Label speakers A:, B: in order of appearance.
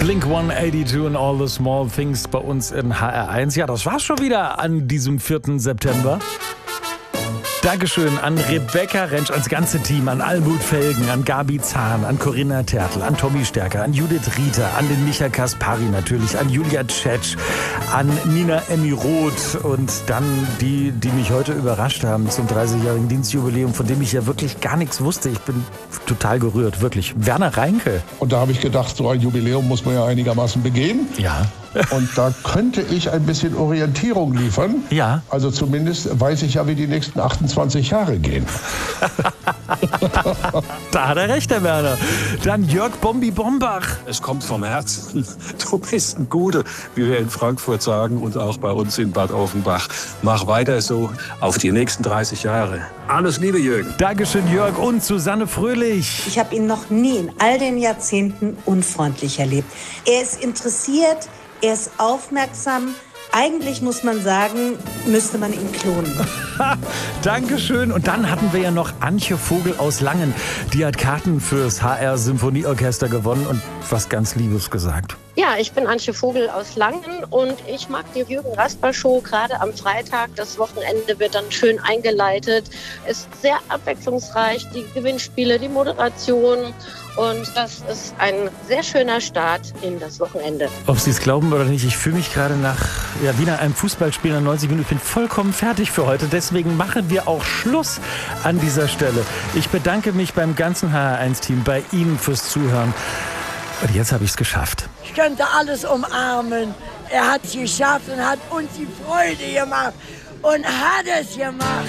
A: Blink-182 and All the Small Things bei uns in HR1. Ja, das war's schon wieder an diesem 4. September. Dankeschön an Rebecca Rentsch, ans ganze Team, an Almut Felgen, an Gabi Zahn, an Corinna Tertl, an Tommy Stärker, an Judith Rieter, an den Micha Kaspari natürlich, an Julia Tschetsch, an Nina Emmy Roth und dann die mich heute überrascht haben zum 30-jährigen Dienstjubiläum, von dem ich ja wirklich gar nichts wusste. Ich bin total gerührt, wirklich. Werner Reinke.
B: Und da habe ich gedacht, so ein Jubiläum muss man ja einigermaßen begehen.
A: Ja.
B: Und da könnte ich ein bisschen Orientierung liefern.
A: Ja.
B: Also zumindest weiß ich ja, wie die nächsten 28 Jahre gehen.
A: Da hat er recht, der Werner. Dann Jörg Bombi Bombach.
C: Es kommt vom Herzen. Du bist ein Guter, wie wir in Frankfurt sagen und auch bei uns in Bad Offenbach. Mach weiter so auf die nächsten 30 Jahre. Alles Liebe, Jürgen.
A: Dankeschön, Jörg. Und Susanne Fröhlich.
D: Ich habe ihn noch nie in all den Jahrzehnten unfreundlich erlebt. Er ist interessiert, er ist aufmerksam. Eigentlich muss man sagen, müsste man ihn klonen.
A: Dankeschön. Und dann hatten wir ja noch Antje Vogel aus Langen. Die hat Karten fürs HR Symphonieorchester gewonnen und was ganz Liebes gesagt.
E: Ja, ich bin Antje Vogel aus Langen und ich mag die Jürgen Rasper Show gerade am Freitag. Das Wochenende wird dann schön eingeleitet. Es ist sehr abwechslungsreich, die Gewinnspiele, die Moderation und das ist ein sehr schöner Start in das Wochenende.
A: Ob Sie es glauben oder nicht, ich fühle mich gerade wie nach einem Fußballspiel nach 90 Minuten. Ich bin vollkommen fertig für heute. Deswegen machen wir auch Schluss an dieser Stelle. Ich bedanke mich beim ganzen HR1-Team, bei Ihnen fürs Zuhören. Und jetzt habe ich es geschafft.
F: Ich könnte alles umarmen. Er hat es geschafft und hat uns die Freude gemacht und hat es gemacht.